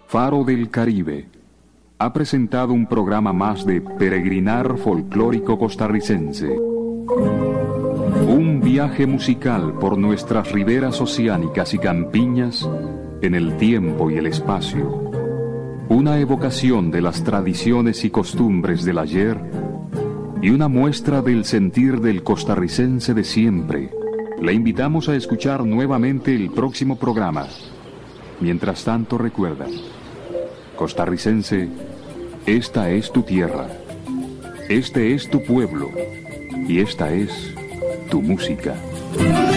Faro del Caribe ha presentado un programa más de Peregrinar Folclórico Costarricense. Un viaje musical por nuestras riberas oceánicas y campiñas en el tiempo y el espacio. Una evocación de las tradiciones y costumbres del ayer y una muestra del sentir del costarricense de siempre. Le invitamos a escuchar nuevamente el próximo programa. Mientras tanto, recuerda, costarricense, esta es tu tierra, este es tu pueblo y esta es tu música.